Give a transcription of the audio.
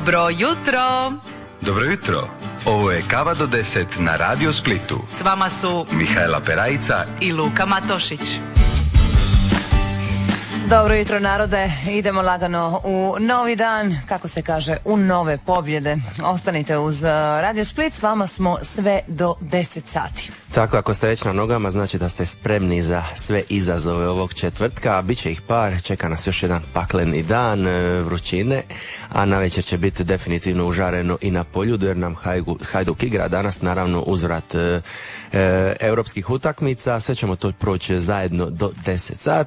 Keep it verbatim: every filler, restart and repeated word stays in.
Dobro jutro. Dobro jutro. Ovo je Kava do deset na Radio Splitu. S vama su Mihajla Perajica i Luka Matošić. Dobro jutro narode, idemo lagano u novi dan, kako se kaže, u nove pobjede. Ostanite uz Radio Split, s vama smo sve do deset sati. Tako, ako ste već na nogama, znači da ste spremni za sve izazove ovog četvrtka, a bit će ih par, čeka nas još jedan pakleni dan vrućine, a navečer će biti definitivno užareno i na Poljudu, jer nam Hajduk igra danas, naravno uzvrat e, e, europskih utakmica. Sve ćemo to proći zajedno do deset sati.